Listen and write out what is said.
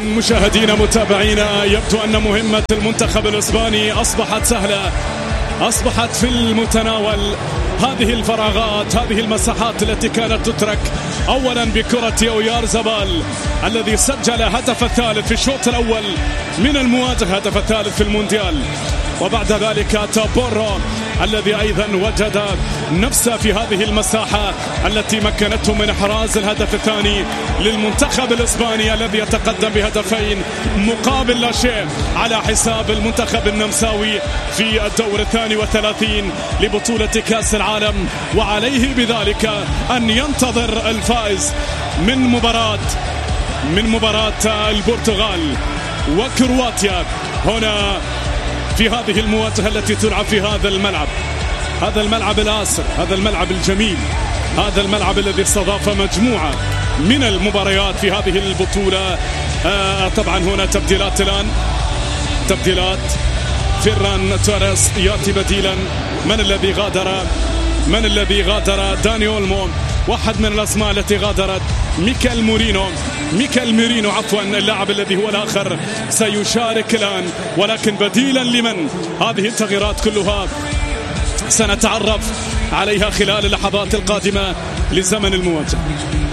مشاهدينا متابعينا، يبدو أن مهمة المنتخب الإسباني أصبحت سهلة، أصبحت في المتناول. هذه الفراغات، هذه المساحات التي كانت تترك أولا بكرة أويارزابال الذي سجل هدف الثالث في الشوط الأول من المواجهة، هدف الثالث في المونديال، وبعد ذلك تابورو الذي أيضا وجد نفسه في هذه المساحة التي مكنته من إحراز الهدف الثاني للمنتخب الإسباني الذي يتقدم بهدفين مقابل لا شيء على حساب المنتخب النمساوي في الدور 32 لبطولة كأس العالم، وعليه بذلك أن ينتظر الفائز من مباراة البرتغال وكرواتيا هنا في هذه المواجهة التي تلعب في هذا الملعب الآسر، هذا الملعب الجميل، هذا الملعب الذي استضاف مجموعة من المباريات في هذه البطولة. طبعا هنا تبديلات الآن، تبديلات. فيران توريس يأتي بديلا. من الذي غادر؟ داني أولمو، واحد من الأسماء التي غادرت. ميكال ميرينو عفوا، اللاعب الذي هو الآخر سيشارك الآن، ولكن بديلا لمن؟ هذه التغييرات كلها سنتعرف عليها خلال اللحظات القادمة لزمن المواجهة.